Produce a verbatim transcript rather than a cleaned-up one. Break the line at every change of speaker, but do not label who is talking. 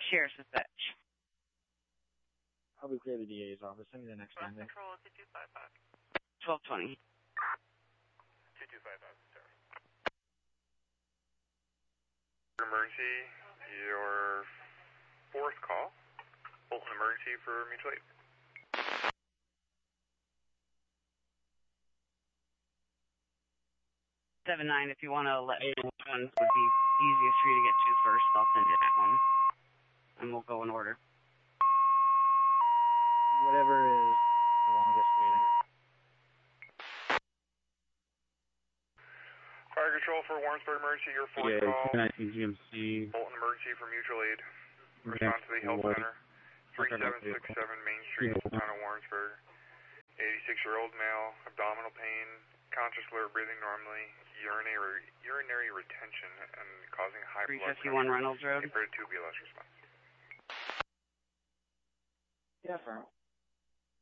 Sheriff's Dispatch.
I'll be clear the D A's office. Send me the next one.
Control two two five five.
twelve twenty.
two two five five, sir.
Emergency, your fourth call. Bolton emergency for mutual aid.
seven nine, if you want to let me know which ones would be easiest for you to get to first, I'll send you that one. And we'll go in order.
Whatever is the longest waiting.
Fire control for Warrensburg emergency, your fourth
Yeah,
call.
nineteen G M C.
Bolton emergency for mutual aid. Respond to the health center. three seven six seven Main Street, town of Warrensburg. eighty-six-year-old male, abdominal pain, conscious, alert, breathing normally, urinary urinary retention, and causing high blood pressure.
three fifty-one Reynolds Road.
Impaired tubular response.
Yeah, firm.